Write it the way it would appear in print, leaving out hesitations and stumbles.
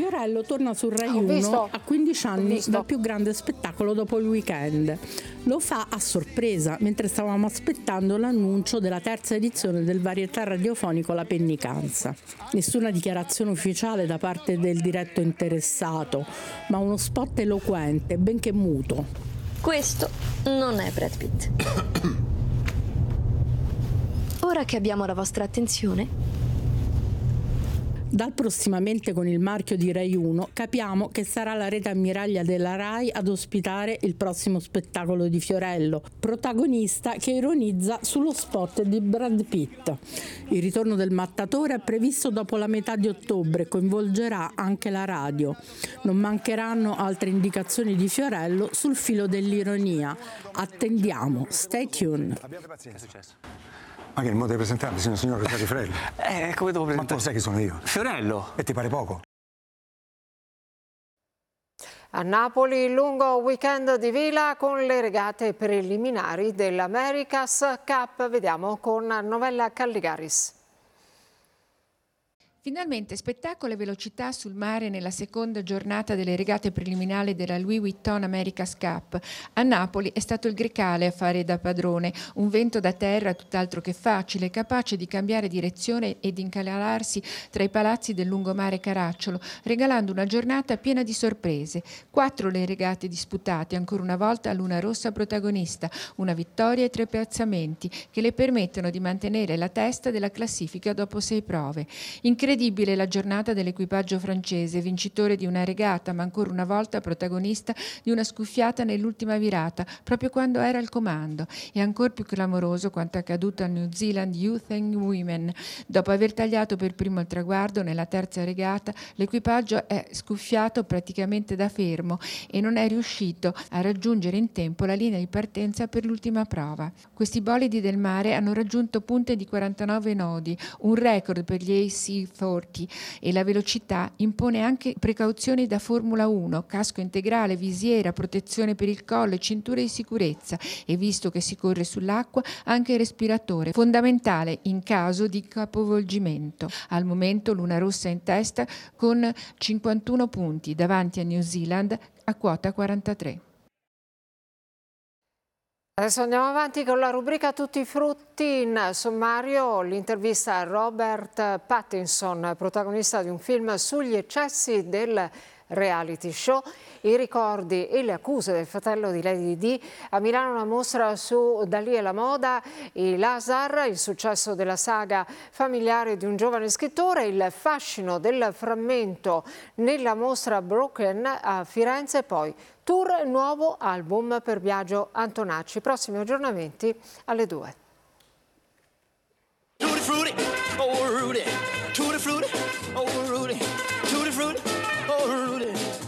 Fiorello torna su Rai 1 a 15 anni dal più grande spettacolo dopo il weekend. Lo fa a sorpresa, mentre stavamo aspettando l'annuncio della terza edizione del varietà radiofonico La Pennicanza. Nessuna dichiarazione ufficiale da parte del diretto interessato, ma uno spot eloquente, benché muto. Questo non è Brad Pitt. Ora che abbiamo la vostra attenzione, dal prossimamente con il marchio di Rai 1 capiamo che sarà la rete ammiraglia della Rai ad ospitare il prossimo spettacolo di Fiorello, protagonista che ironizza sullo spot di Brad Pitt. Il ritorno del mattatore è previsto dopo la metà di ottobre e coinvolgerà anche la radio. Non mancheranno altre indicazioni di Fiorello sul filo dell'ironia. Attendiamo, stay tuned. Abbiate pazienza. Che è successo? Ma che il modo di presentarmi, signor Rosario Fiorello? Come devo presentare? Ma tu sai chi sono io? Fiorello. E ti pare poco? A Napoli il lungo weekend di vela con le regate preliminari dell'America's Cup. Vediamo con Novella Calligaris. Finalmente spettacolo e velocità sul mare nella seconda giornata delle regate preliminari della Louis Vuitton America's Cup. A Napoli è stato il Grecale a fare da padrone, un vento da terra tutt'altro che facile, capace di cambiare direzione e di incanalarsi tra i palazzi del lungomare Caracciolo, regalando una giornata piena di sorprese. 4 le regate disputate, ancora una volta Luna Rossa protagonista, una vittoria e 3 piazzamenti che le permettono di mantenere la testa della classifica dopo 6 prove. Incredibile la giornata dell'equipaggio francese, vincitore di una regata, ma ancora una volta protagonista di una scuffiata nell'ultima virata, proprio quando era al comando. E ancora più clamoroso quanto accaduto al New Zealand Youth and Women. Dopo aver tagliato per primo il traguardo nella terza regata, l'equipaggio è scuffiato praticamente da fermo e non è riuscito a raggiungere in tempo la linea di partenza per l'ultima prova. Questi bolidi del mare hanno raggiunto punte di 49 nodi, un record per gli AC40, e la velocità impone anche precauzioni da Formula 1, casco integrale, visiera, protezione per il collo e cinture di sicurezza, e visto che si corre sull'acqua anche il respiratore, fondamentale in caso di capovolgimento. Al momento Luna Rossa in testa con 51 punti davanti a New Zealand a quota 43. Adesso andiamo avanti con la rubrica Tutti i frutti. In sommario l'intervista a Robert Pattinson, protagonista di un film sugli eccessi del reality show, i ricordi e le accuse del fratello di Lady Di. A Milano una mostra su Dalì e la moda, i Lazar, il successo della saga familiare di un giovane scrittore, il fascino del frammento nella mostra Broken a Firenze e poi tour nuovo album per Biagio Antonacci. Prossimi aggiornamenti alle 2.